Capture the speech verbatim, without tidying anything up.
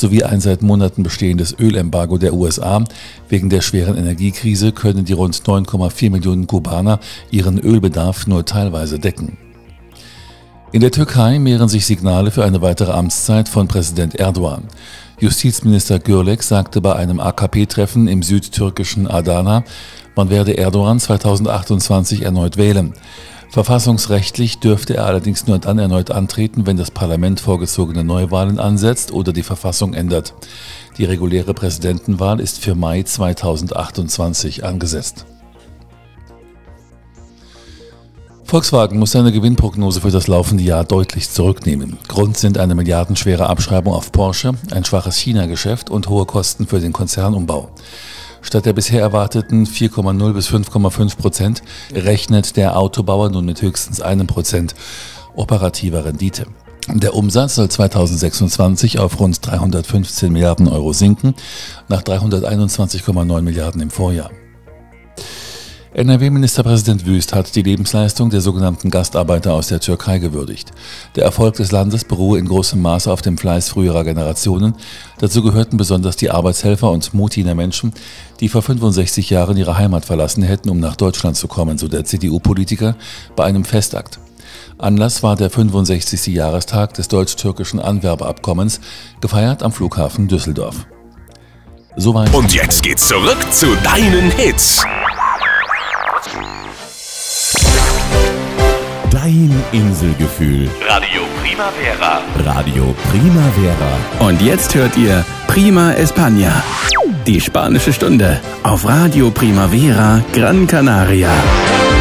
sowie ein seit Monaten bestehendes Ölembargo der U S A. Wegen der schweren Energiekrise können die rund neun Komma vier Millionen Kubaner ihren Ölbedarf nur teilweise decken. In der Türkei mehren sich Signale für eine weitere Amtszeit von Präsident Erdogan. Justizminister Gürlek sagte bei einem A K P-Treffen im südtürkischen Adana, man werde Erdogan zweitausendachtundzwanzig erneut wählen. Verfassungsrechtlich dürfte er allerdings nur dann erneut antreten, wenn das Parlament vorgezogene Neuwahlen ansetzt oder die Verfassung ändert. Die reguläre Präsidentenwahl ist für Mai zweitausendachtundzwanzig angesetzt. Volkswagen muss seine Gewinnprognose für das laufende Jahr deutlich zurücknehmen. Grund sind eine milliardenschwere Abschreibung auf Porsche, ein schwaches China-Geschäft und hohe Kosten für den Konzernumbau. Statt der bisher erwarteten vier Komma null bis fünf Komma fünf Prozent rechnet der Autobauer nun mit höchstens einem Prozent operativer Rendite. Der Umsatz soll zweitausendsechsundzwanzig auf rund dreihundertfünfzehn Milliarden Euro sinken, nach dreihunderteinundzwanzig Komma neun Milliarden im Vorjahr. N R W-Ministerpräsident Wüst hat die Lebensleistung der sogenannten Gastarbeiter aus der Türkei gewürdigt. Der Erfolg des Landes beruhe in großem Maße auf dem Fleiß früherer Generationen. Dazu gehörten besonders die Arbeitshelfer und Mutiner Menschen, die vor fünfundsechzig Jahren ihre Heimat verlassen hätten, um nach Deutschland zu kommen, so der C D U-Politiker bei einem Festakt. Anlass war der fünfundsechzigste Jahrestag des deutsch-türkischen Anwerbeabkommens, gefeiert am Flughafen Düsseldorf. Soweit. Und jetzt geht's zurück zu deinen Hits. Dein Inselgefühl. Radio Primavera. Radio Primavera. Und jetzt hört ihr Prima España. Die spanische Stunde auf Radio Primavera Gran Canaria.